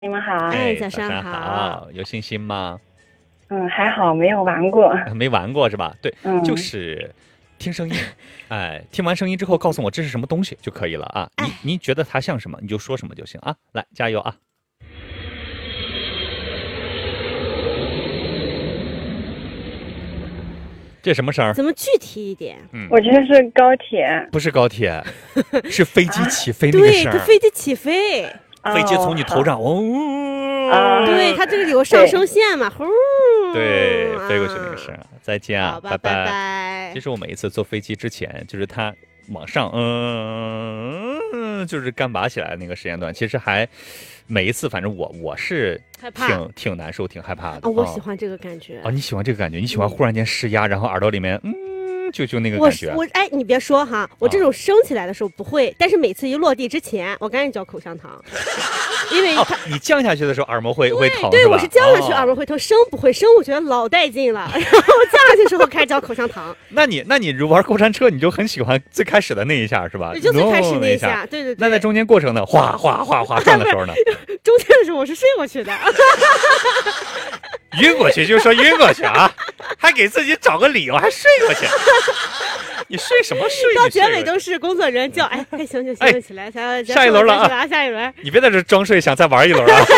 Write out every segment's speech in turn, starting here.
你们好。 哎， 早上上好，有信心吗？ 还好，没有玩过。 没玩过是吧？对， 嗯， 就是听声音，哎，听完声音之后告诉我这是什么东西就可以了啊。你觉得它像什么，你就说什么就行啊。来，加油啊！这什么声儿？ 怎么具体一点？ 我觉得是高铁。 不是高铁，是飞机起飞那个声儿。 对，它飞机起飞， 飞机从你头上， 对，它这个有上升线嘛，呼， 对，飞过去那个声儿。再见啊， 拜拜。 其实我每一次坐飞机之前，就是它往上，就是干拔起来那个时间段，其实还每一次，反正我是挺难受、挺害怕的。 我喜欢这个感觉啊，你喜欢这个感觉？你喜欢忽然间施压，然后耳朵里面就那个感觉。 哎，你别说哈，我这种升起来的时候不会，但是每次一落地之前，我赶紧嚼口香糖，因为你降下去的时候耳膜会疼， 对，我是降下去耳膜会疼，升不会，升我觉得老带劲了，然后降下去的时候开始嚼口香糖。 那你如果玩过山车，你就很喜欢最开始的那一下是吧？ 就最开始那一下，对。 那在中间过程呢，哗哗哗哗转的时候呢？ 中间的时候我是睡过去的。 晕过去就说晕过去啊，还给自己找个理由，还睡过去。你睡什么睡？ 到结尾都是工作人员叫，哎，行，起来， 下一轮了啊， 下一轮。 你别在这装睡，想再玩一轮啊。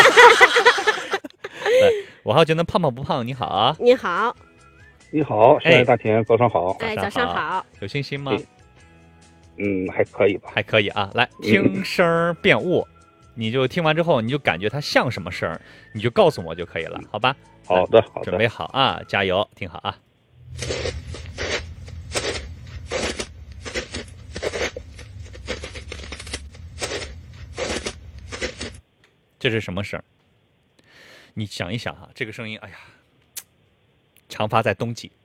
我还觉得胖不胖？你好啊， 你好， 你好，深夜大田，早上好。 哎，早上好。 有信心吗？ 还可以吧， 还可以啊。来，听声辨物，你就听完之后，你就感觉它像什么声，你就告诉我就可以了，好吧？ 好的， 准备好啊，加油，听好啊。这是什么声？你想一想啊，这个声音，哎呀，常发在冬季。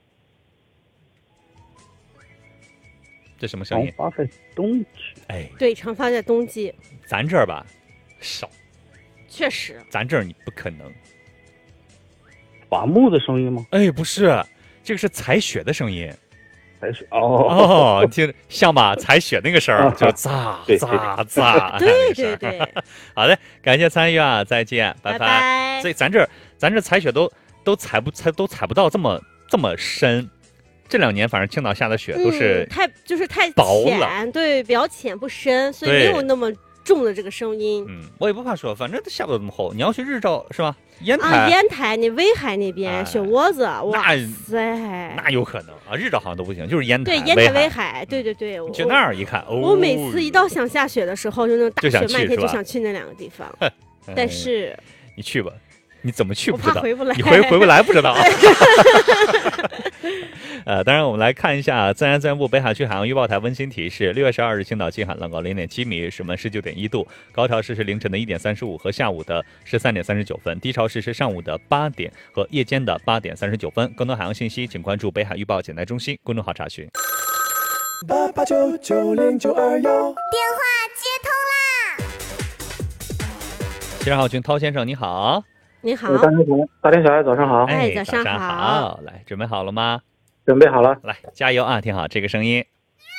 这什么声音？ 常发在冬季。 哎， 对，常发在冬季。 咱这儿吧，少。 确实。 咱这儿你不可能。 伐木的声音吗？ 哎，不是，这个是采雪的声音。 采雪听像吧？采雪那个声儿，就咂咂咂。 对。 好的，感谢参与啊，再见，拜拜。 所以咱这采雪都采不到这么深。这2年反正青岛下的雪都是太薄浅，对，比较浅不深，所以没有那么重的这个声音。 我也不怕说，反正下不到这么厚。你要去日照是吧？烟台那威海那边雪窝子，哇塞， 那有可能啊！日照好像都不行，就是烟台。 对，烟台威海，对。 去那儿一看， 我每次一到想下雪的时候，就那种大雪漫天，就想去那2个地方。但是你去吧，你怎么去不知道， 我怕回不来， 你回不来不知道。当然我们来看一下自然部北海区海洋预报台温馨提示：6月12日，青岛近海浪高0.7米，水温19.1度，高潮时是凌晨的1点35和下午的13点39分，低潮时是上午的8点和夜间的8点39分。更多海洋信息，请关注北海预报简单中心公众号查询。 88990921，电话接通啦 ！72号群涛先生，你好。 你好， 大田小爱，早上好。 哎， 早上好。 来，准备好了吗？ 准备好了。 来，加油啊！听好这个声音。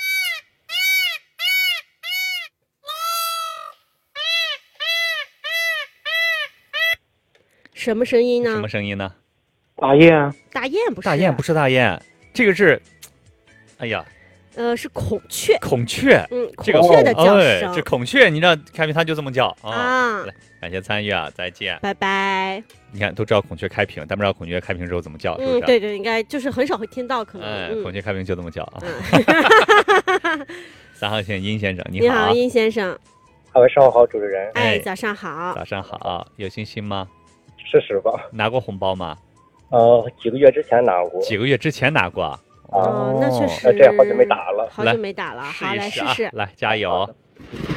什么声音呢？ 什么声音呢？ 大雁。 大雁不是。 大雁不是大雁，这个是，哎呀。 是孔雀。 孔雀， 这个孔雀的叫声。 这孔雀，你知道开屏它就这么叫啊。 来，感谢参与啊，再见， 拜拜。 你看都知道孔雀开屏，但不知道孔雀开屏之后怎么叫，是不是？ 对，应该就是很少会听到，可能。 孔雀开屏就这么叫啊。3号线殷先生，你好。 你好，殷先生。 各位上午好，主持人。 哎，早上好。 早上好，有信心吗？ 试吧。 拿过红包吗？ 几个月之前拿过。 几个月之前拿过。 那确实。 这好久没打了。 好久没打了，好，来试试。 来，加油。